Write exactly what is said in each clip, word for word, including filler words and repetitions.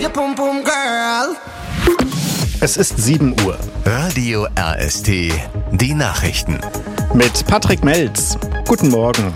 Es ist sieben Uhr. Radio R S T, die Nachrichten. Mit Patrick Melz. Guten Morgen.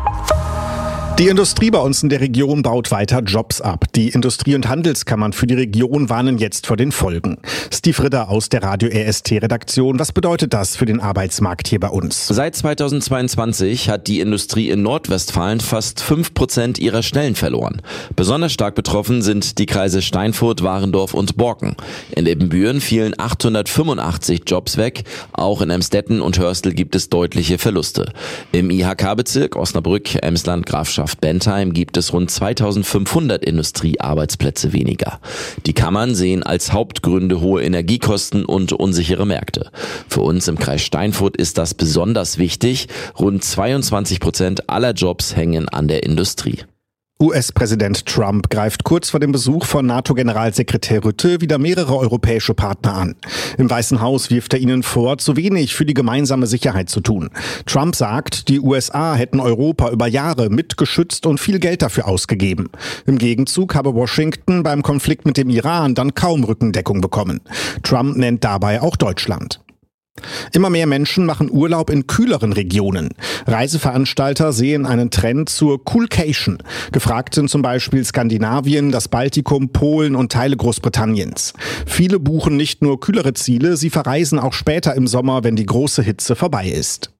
Die Industrie bei uns in der Region baut weiter Jobs ab. Die Industrie- und Handelskammern für die Region warnen jetzt vor den Folgen. Steve Ritter aus der Radio R S T-Redaktion. Was bedeutet das für den Arbeitsmarkt hier bei uns? Seit zweitausendzweiundzwanzig hat die Industrie in Nordwestfalen fast fünf Prozent ihrer Stellen verloren. Besonders stark betroffen sind die Kreise Steinfurt, Warendorf und Borken. In Ebenbüren fielen achthundertfünfundachtzig Jobs weg. Auch in Emstetten und Hörstel gibt es deutliche Verluste. Im I H K-Bezirk Osnabrück, Emsland, Grafschaft Bentheim gibt es rund zweitausendfünfhundert Industriearbeitsplätze weniger. Die Kammern sehen als Hauptgründe hohe Energiekosten und unsichere Märkte. Für uns im Kreis Steinfurt ist das besonders wichtig. Rund zweiundzwanzig Prozent aller Jobs hängen an der Industrie. U S-Präsident Trump greift kurz vor dem Besuch von NATO-Generalsekretär Rutte wieder mehrere europäische Partner an. Im Weißen Haus wirft er ihnen vor, zu wenig für die gemeinsame Sicherheit zu tun. Trump sagt, die U S A hätten Europa über Jahre mitgeschützt und viel Geld dafür ausgegeben. Im Gegenzug habe Washington beim Konflikt mit dem Iran dann kaum Rückendeckung bekommen. Trump nennt dabei auch Deutschland. Immer mehr Menschen machen Urlaub in kühleren Regionen. Reiseveranstalter sehen einen Trend zur Coolcation. Gefragt sind zum Beispiel Skandinavien, das Baltikum, Polen und Teile Großbritanniens. Viele buchen nicht nur kühlere Ziele, sie verreisen auch später im Sommer, wenn die große Hitze vorbei ist.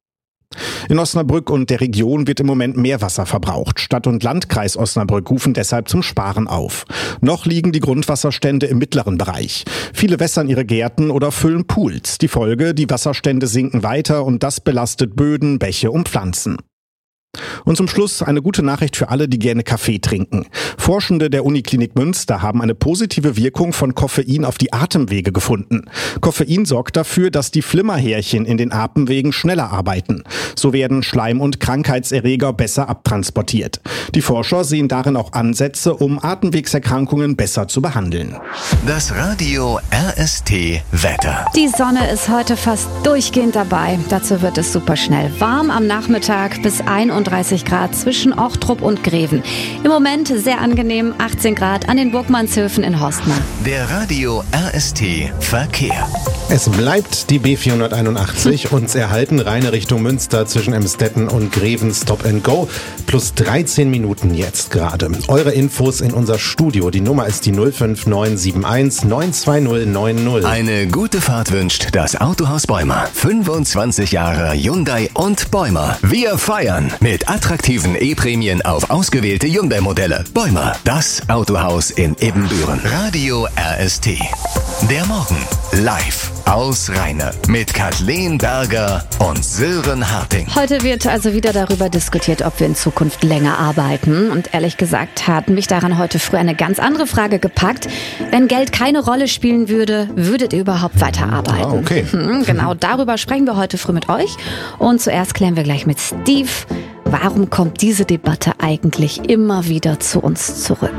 In Osnabrück und der Region wird im Moment mehr Wasser verbraucht. Stadt- und Landkreis Osnabrück rufen deshalb zum Sparen auf. Noch liegen die Grundwasserstände im mittleren Bereich. Viele wässern ihre Gärten oder füllen Pools. Die Folge, die Wasserstände sinken weiter und das belastet Böden, Bäche und Pflanzen. Und zum Schluss eine gute Nachricht für alle, die gerne Kaffee trinken. Forschende der Uniklinik Münster haben eine positive Wirkung von Koffein auf die Atemwege gefunden. Koffein sorgt dafür, dass die Flimmerhärchen in den Atemwegen schneller arbeiten. So werden Schleim- und Krankheitserreger besser abtransportiert. Die Forscher sehen darin auch Ansätze, um Atemwegserkrankungen besser zu behandeln. Das Radio R S T Wetter. Die Sonne ist heute fast durchgehend dabei. Dazu wird es super schnell warm am Nachmittag bis einunddreißig Grad zwischen Ochtrup und Greven. Im Moment sehr angenehm, achtzehn Grad an den Burgmannshöfen in Horstmar. Der Radio R S T Verkehr. Es bleibt die B vierhunderteinundachtzig, uns erhalten reine Richtung Münster zwischen Emstetten und Greven Stop and Go. Plus dreizehn Minuten jetzt gerade. Eure Infos in unser Studio. Die Nummer ist die null fünf neun sieben eins neun zwei null neun null. Eine gute Fahrt wünscht das Autohaus Bäumer. fünfundzwanzig Jahre Hyundai und Bäumer. Wir feiern mit attraktiven E-Prämien auf ausgewählte Hyundai-Modelle. Bäumer, das Autohaus in Ebenbüren. Radio R S T. Der Morgen live aus Rheine mit Kathleen Berger und Sören Harting. Heute wird also wieder darüber diskutiert, ob wir in Zukunft länger arbeiten. Und ehrlich gesagt hat mich daran heute früh eine ganz andere Frage gepackt. Wenn Geld keine Rolle spielen würde, würdet ihr überhaupt weiterarbeiten? Ah, okay. Hm, genau, darüber sprechen wir heute früh mit euch. Und zuerst klären wir gleich mit Steve, warum kommt diese Debatte eigentlich immer wieder zu uns zurück?